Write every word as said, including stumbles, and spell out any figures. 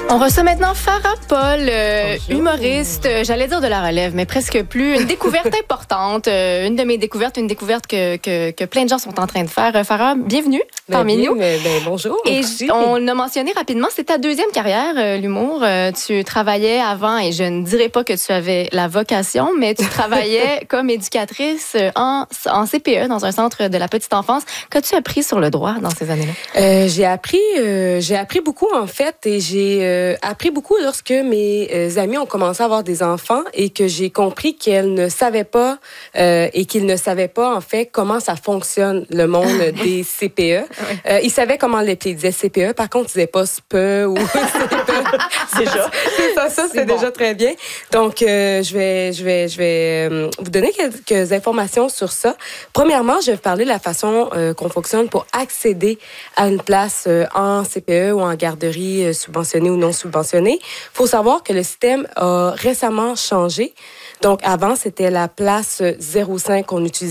On reçoit maintenant Farah Paul, euh, humoriste, euh, j'allais dire de la relève, mais presque plus. Une découverte importante, euh, une de mes découvertes, une découverte que, que, que plein de gens sont en train de faire. Euh, Farah, bienvenue ben, parmi bien, nous. Ben, ben, bonjour. Et on a mentionné rapidement, c'est ta deuxième carrière, euh, l'humour. Euh, tu travaillais avant, et je ne dirais pas que tu avais la vocation, mais tu travaillais comme éducatrice en, en C P E, dans un centre de la petite enfance. Qu'as-tu appris sur le droit dans ces années-là? Euh, j'ai appris, euh, j'ai appris beaucoup en fait, et j'ai euh, appris beaucoup lorsque mes euh, amis ont commencé à avoir des enfants et que j'ai compris qu'elles ne savaient pas euh, et qu'ils ne savaient pas en fait comment ça fonctionne le monde des C P E. Oui. Euh, ils savaient comment l'appeler, ils disaient C P E, par contre ils disaient pas S P E ou C P E. Déjà. C'est ça, ça c'est, c'est bon. Déjà très bien. Donc euh, je vais, je vais, je vais euh, vous donner quelques informations sur ça. Premièrement, je vais vous parler de la façon euh, qu'on fonctionne pour accéder à une place euh, en C P E ou en garderie euh, subventionnée ou non subventionnée. Il faut savoir que le système a récemment changé. Donc, avant, c'était la place zéro cinq qu'on utilisait.